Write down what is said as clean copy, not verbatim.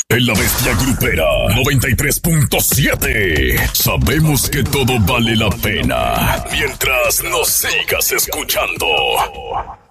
En la Bestia Grupera 93.7 sabemos que todo vale la pena mientras nos sigas escuchando.